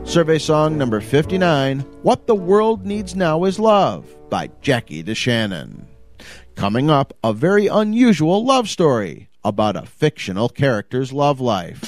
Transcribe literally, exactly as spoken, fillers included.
Survey song number fifty-nine, What the World Needs Now is Love by Jackie DeShannon. Coming up, a very unusual love story about a fictional character's love life.